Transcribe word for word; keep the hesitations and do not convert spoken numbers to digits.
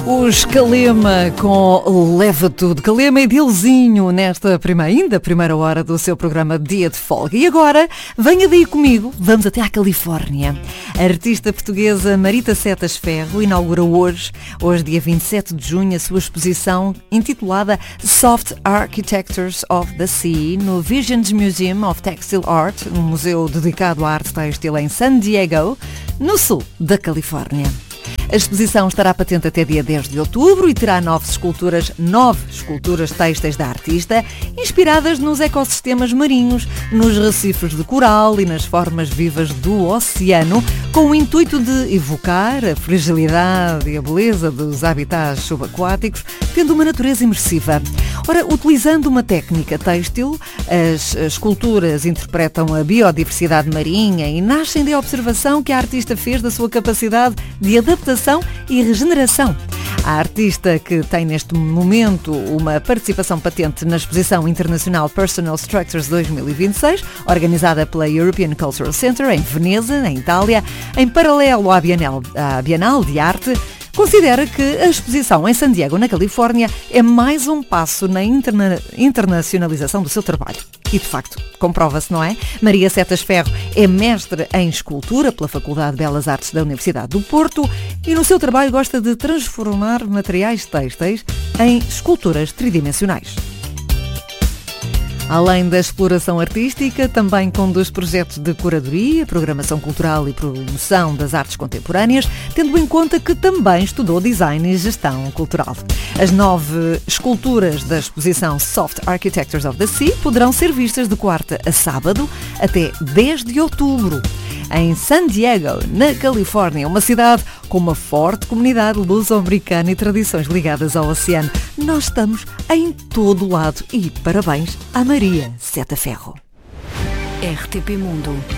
Os Calema com Leva Tudo. Calema e Dilzinho nesta primeira, ainda primeira hora do seu programa Dia de Folga. E agora, venha daí comigo, vamos até à Califórnia. A artista portuguesa Marita Setas Ferro inaugura hoje, hoje dia vinte e sete de junho, a sua exposição intitulada Soft Architectures of the Sea no Visions Museum of Textile Art, um museu dedicado à arte têxtil em San Diego, no sul da Califórnia. A exposição estará patente até dia dez de outubro e terá nove esculturas, nove esculturas têxteis da artista, inspiradas nos ecossistemas marinhos, nos recifes de coral e nas formas vivas do oceano, com o intuito de evocar a fragilidade e a beleza dos habitats subaquáticos, tendo uma natureza imersiva. Ora, utilizando uma técnica têxtil, as esculturas interpretam a biodiversidade marinha e nascem da observação que a artista fez da sua capacidade de adaptação e regeneração. A artista, que tem neste momento uma participação patente na Exposição Internacional Personal Structures dois mil e vinte e seis, organizada pela European Cultural Center em Veneza, na Itália, em paralelo à Bienal, à Bienal de Arte, considera que a exposição em San Diego, na Califórnia, é mais um passo na interna- internacionalização do seu trabalho. E, de facto, comprova-se, não é? Maria Setas Ferro é mestre em escultura pela Faculdade de Belas Artes da Universidade do Porto e no seu trabalho gosta de transformar materiais têxteis em esculturas tridimensionais. Além da exploração artística, também conduz projetos de curadoria, programação cultural e promoção das artes contemporâneas, tendo em conta que também estudou design e gestão cultural. As nove esculturas da exposição Soft Architectures of the Sea poderão ser vistas de quarta a sábado até dez de outubro. Em San Diego, na Califórnia, uma cidade com uma forte comunidade luso-americana e tradições ligadas ao oceano. Nós estamos em todo o lado e parabéns à Maria Setas Ferro. R T P Mundo.